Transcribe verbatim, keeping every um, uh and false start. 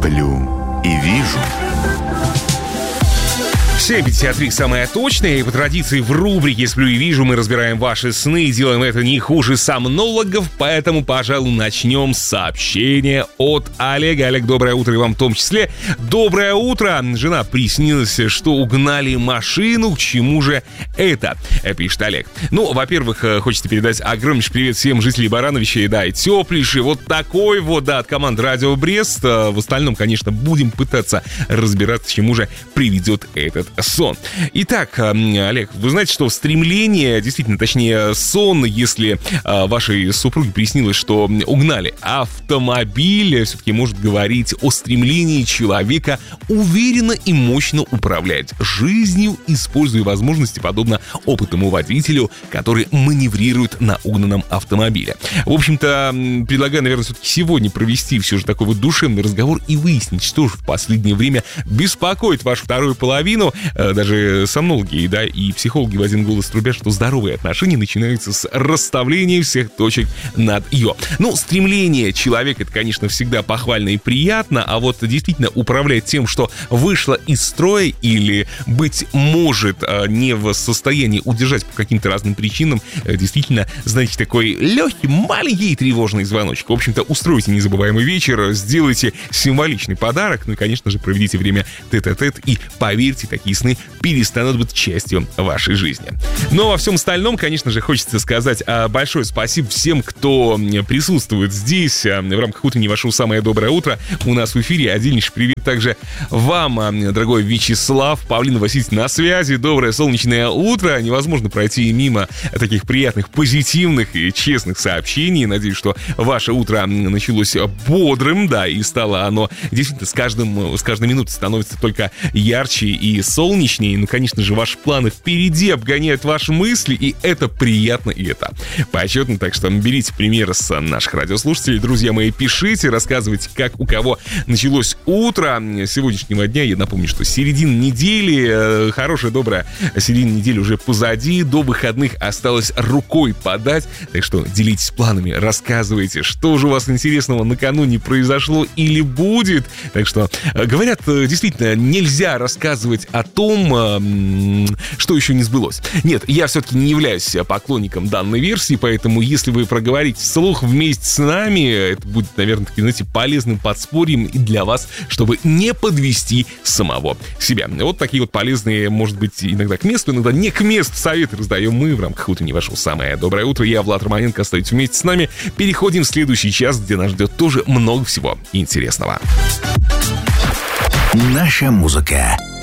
Сплю и вижу. семь пятьдесят три самое точное, и по традиции в рубрике «Сплю и вижу» мы разбираем ваши сны и делаем это не хуже сомнологов, поэтому, пожалуй, начнем с сообщения от Олега. Олег, доброе утро и вам в том числе. Доброе утро. Жена приснилась, что угнали машину. К чему же это? Пишет Олег. Ну, во-первых, хочется передать огромнейший привет всем жителям Барановича. И да, и теплейший вот такой вот, да, от команды Радио Брест. В остальном, конечно, будем пытаться разбираться, к чему же приведет этот сон. Итак, Олег, вы знаете, что стремление, действительно, точнее, сон, если а, вашей супруге приснилось, что угнали автомобиль, все-таки может говорить о стремлении человека уверенно и мощно управлять жизнью, используя возможности, подобно опытному водителю, который маневрирует на угнанном автомобиле. В общем-то, предлагаю, наверное, все-таки сегодня провести все же такой вот душевный разговор и выяснить, что же в последнее время беспокоит вашу вторую половину. Даже сомнологи, да, и психологи в один голос трубят, что здоровые отношения начинаются с расставления всех точек над «ё». Ну, стремление человека, это, конечно, всегда похвально и приятно, а вот действительно управлять тем, что вышло из строя или, быть может, не в состоянии удержать по каким-то разным причинам, действительно, знаете, такой легкий, маленький и тревожный звоночек. В общем-то, устройте незабываемый вечер, сделайте символичный подарок, ну и, конечно же, проведите время тет-а-тет, и, поверьте, такие сны перестанут быть частью вашей жизни. Но во всем остальном, конечно же, хочется сказать большое спасибо всем, кто присутствует здесь в рамках утренней вашего «Самое доброе утро». У нас в эфире отдельнейший привет также вам, дорогой Вячеслав. Павлина Васильевна на связи. Доброе солнечное утро. Невозможно пройти мимо таких приятных, позитивных и честных сообщений. Надеюсь, что ваше утро началось бодрым, да, и стало оно действительно с каждым, с каждой минутой становится только ярче и солнечнее. Ну, конечно же, ваши планы впереди обгоняют ваши мысли, и это приятно, и это почетно. Так что берите пример с наших радиослушателей. Друзья мои, пишите, рассказывайте, как у кого началось утро сегодняшнего дня. Я напомню, что середина недели, хорошая, добрая середина недели уже позади, до выходных осталось рукой подать. Так что делитесь планами, рассказывайте, что же у вас интересного накануне произошло или будет. Так что, говорят, действительно, нельзя рассказывать о том, что еще не сбылось. Нет, я все-таки не являюсь поклонником данной версии, поэтому если вы проговорите вслух вместе с нами, это будет, наверное, таки, знаете, полезным подспорьем и для вас, чтобы не подвести самого себя. Вот такие вот полезные, может быть, иногда к месту, иногда не к месту советы раздаем мы в рамках утреннего вашего «Самое доброе утро». Я, Влад Романенко, остаюсь вместе с нами. Переходим в следующий час, где нас ждет тоже много всего интересного. Наша музыка.